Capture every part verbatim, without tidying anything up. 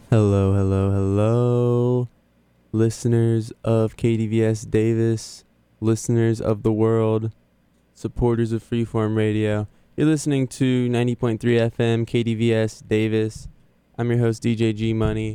Hello, hello, hello, listeners of K D V S Davis, listeners of the world, supporters of Freeform Radio. You're listening to ninety point three F M K D V S Davis. I'm your host, D J G Money,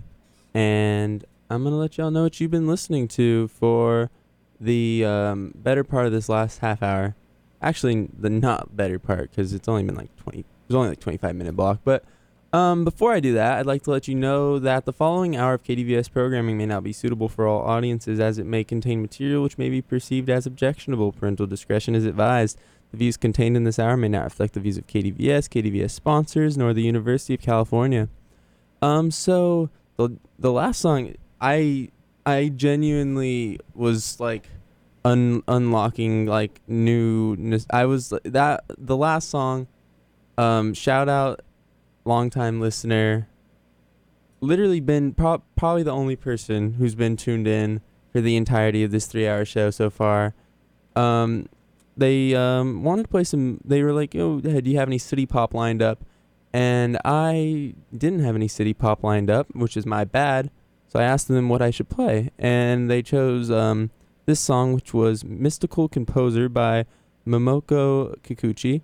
and I'm going to let y'all know what you've been listening to for the um, better part of this last half hour. Actually, the not better part, because it's only been like twenty, it was only like twenty-five minute block, but Um, before I do that, I'd like to let you know that the following hour of K D V S programming may not be suitable for all audiences, as it may contain material which may be perceived as objectionable. Parental discretion is advised. The views contained in this hour may not reflect the views of K D V S, K D V S sponsors, nor the University of California. Um, so the the last song, I I genuinely was like un unlocking like new. I was that the last song. Um, shout out. Longtime listener, literally been pro- probably the only person who's been tuned in for the entirety of this three-hour show so far. Um, they um, wanted to play some. They were like, "Oh, do you have any city pop lined up?" And I didn't have any city pop lined up, which is my bad. So I asked them what I should play, and they chose um, this song, which was "Mystical Composer" by Momoko Kikuchi.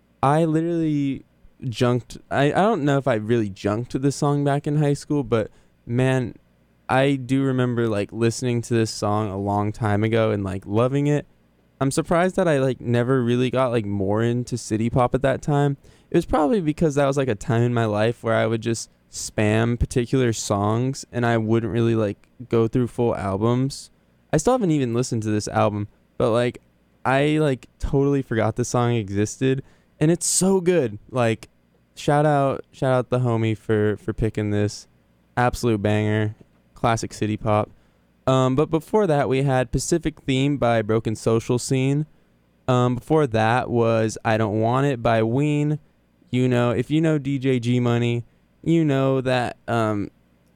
I literally junked I, I don't know if I really junked to this song back in high school, but man, I do remember like listening to this song a long time ago and like loving it. I'm surprised that I like never really got like more into city pop at that time. It was probably because that was like a time in my life where I would just spam particular songs and I wouldn't really like go through full albums. I still haven't even listened to this album, but like I like totally forgot the song existed, and it's so good. Like Shout out, shout out the homie for, for picking this absolute banger, classic city pop. Um, but before that, we had Pacific Theme by Broken Social Scene. Um, before that was I Don't Want It by Ween. You know, if you know D J G Money, you know that um,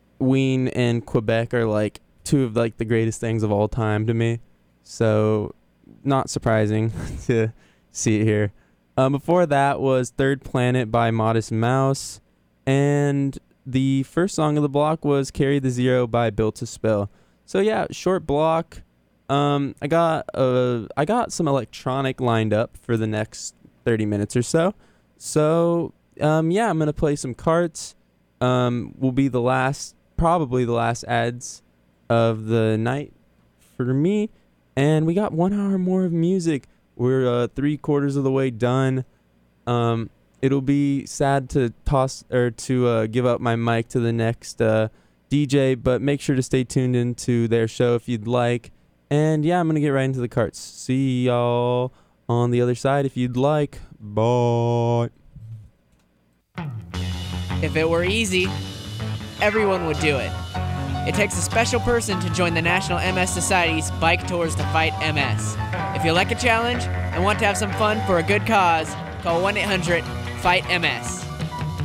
Ween and Quebec are like two of like the greatest things of all time to me. So, not surprising to see it here. Um, before that was Third Planet by Modest Mouse. And the first song of the block was Carry the Zero by Built to Spill. So yeah, short block. Um, I got uh, I got some electronic lined up for the next thirty minutes or so. So um, yeah, I'm going to play some carts. Um, will be the last, probably the last ads of the night for me. And we got one hour more of music. We're uh, three quarters of the way done. Um, it'll be sad to toss or to uh, give up my mic to the next uh, D J, but make sure to stay tuned into their show if you'd like. And yeah, I'm gonna get right into the carts. See y'all on the other side if you'd like. Bye. If it were easy, everyone would do it. It takes a special person to join the National M S Society's Bike Tours to Fight M S. If you like a challenge and want to have some fun for a good cause, call one eight hundred fight M S.